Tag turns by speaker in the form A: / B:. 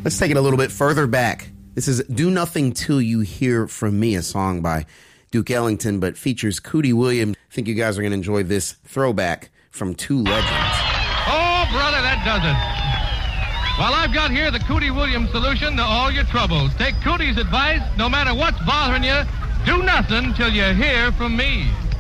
A: Let's take it a little bit further back. This is Do Nothing Till You Hear From Me, a song by Duke Ellington, but features Cootie Williams. I think you guys are going to enjoy this throwback from two legends.
B: Oh, brother, that does it. Well, I've got here the Cootie Williams solution to all your troubles. Take Cootie's advice, no matter what's bothering you, do nothing till you hear from me.